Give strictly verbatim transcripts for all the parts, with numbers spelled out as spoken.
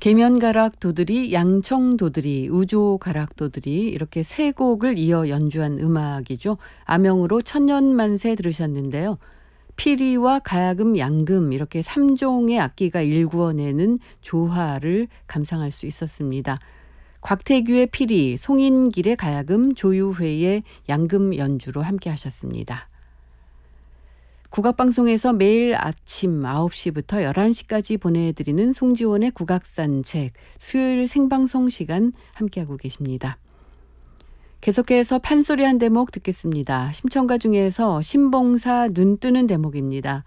계면가락도들이, 양청도들이, 우조가락도들이 이렇게 세 곡을 이어 연주한 음악이죠. 암영으로 천년만세 들으셨는데요. 피리와 가야금, 양금 이렇게 삼 종의 악기가 일구어내는 조화를 감상할 수 있었습니다. 곽태규의 피리, 송인길의 가야금, 조유회의 양금 연주로 함께 하셨습니다. 국악방송에서 매일 아침 아홉 시부터 열한 시까지 보내드리는 송지원의 국악산책, 수요일 생방송 시간 함께하고 계십니다. 계속해서 판소리 한 대목 듣겠습니다. 심청가 중에서 신봉사 눈 뜨는 대목입니다.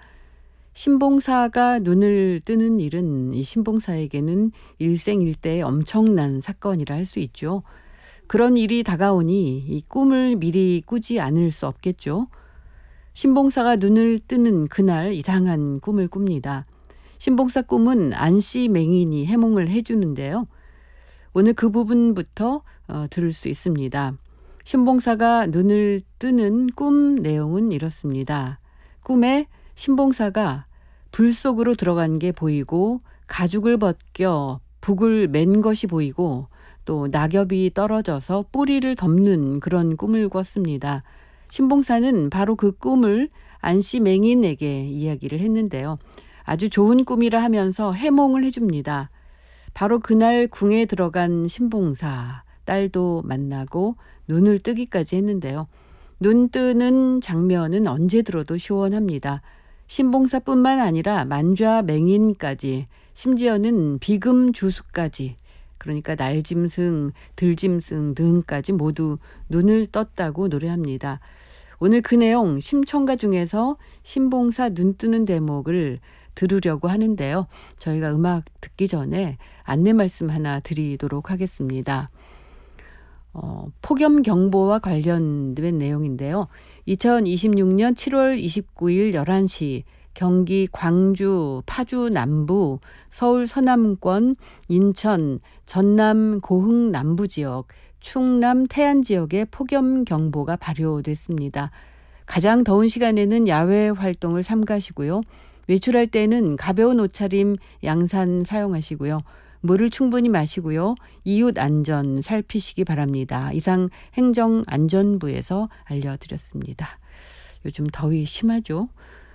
신봉사가 눈을 뜨는 일은 이 신봉사에게는 일생일대의 엄청난 사건이라 할 수 있죠. 그런 일이 다가오니 이 꿈을 미리 꾸지 않을 수 없겠죠. 신봉사가 눈을 뜨는 그날 이상한 꿈을 꿉니다. 신봉사 꿈은 안씨 맹인이 해몽을 해주는데요. 오늘 그 부분부터 어, 들을 수 있습니다. 신봉사가 눈을 뜨는 꿈 내용은 이렇습니다. 꿈에 신봉사가 불 속으로 들어간 게 보이고 가죽을 벗겨 북을 맨 것이 보이고 또 낙엽이 떨어져서 뿌리를 덮는 그런 꿈을 꿨습니다. 신봉사는 바로 그 꿈을 안씨 맹인에게 이야기를 했는데요. 아주 좋은 꿈이라 하면서 해몽을 해줍니다. 바로 그날 궁에 들어간 신봉사, 딸도 만나고 눈을 뜨기까지 했는데요. 눈 뜨는 장면은 언제 들어도 시원합니다. 신봉사뿐만 아니라 만좌 맹인까지, 심지어는 비금 주수까지, 그러니까 날짐승, 들짐승 등까지 모두 눈을 떴다고 노래합니다. 오늘 그 내용 심청가 중에서 신봉사 눈 뜨는 대목을 들으려고 하는데요. 저희가 음악 듣기 전에 안내 말씀 하나 드리도록 하겠습니다. 어, 폭염경보와 관련된 내용인데요. 이천이십육 년 칠월 이십구일 열한 시 경기 광주, 파주 남부, 서울 서남권, 인천, 전남 고흥 남부 지역, 충남 태안 지역에 폭염경보가 발효됐습니다. 가장 더운 시간에는 야외 활동을 삼가시고요. 외출할 때는 가벼운 옷차림, 양산 사용하시고요. 물을 충분히 마시고요. 이웃 안전 살피시기 바랍니다. 이상 행정안전부에서 알려드렸습니다. 요즘 더위 심하죠?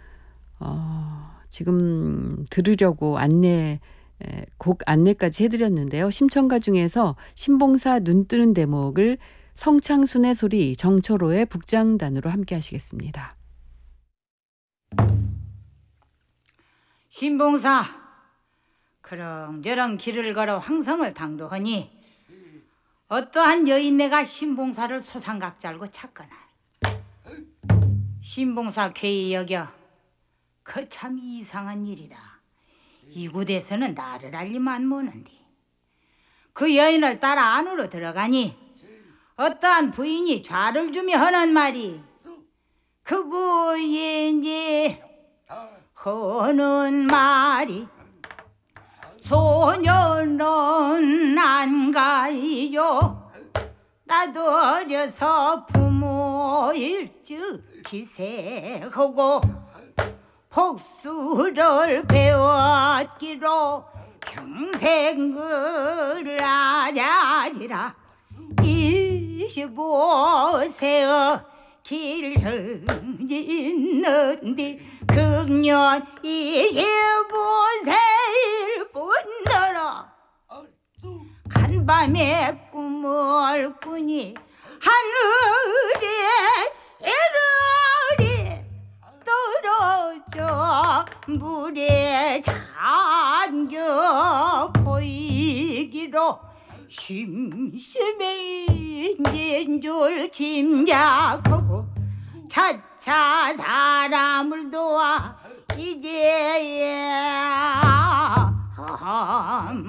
어, 지금 들으려고 안내, 곡 안내까지 해드렸는데요. 심청가 중에서 신봉사 눈 뜨는 대목을 성창순의 소리, 정철호의 북장단으로 함께 하시겠습니다. 신봉사 그렁저렁 길을 걸어 황성을 당도하니 어떠한 여인네가 신봉사를 소상각자 알고 찾거나 신봉사 괴히 여겨 그 참 이상한 일이다. 이곳에서는 나를 알리면 모는데 그 여인을 따라 안으로 들어가니 어떠한 부인이 좌를 주며 하는 말이 그 부인이 하는 말이 소녀는 안 가요. 나도 어려서 부모 일찍 기세하고 복수를 배웠기로 평생 그라자지라 이십오 세의 길 흐지는디 금년 이십오 세일 뿐더러 한밤에 꿈을 꾸니 하늘에 이르리 떨어져 물에 잠겨 보이기로 심심해진 줄 짐작하고 차차 사람을 도와 이제야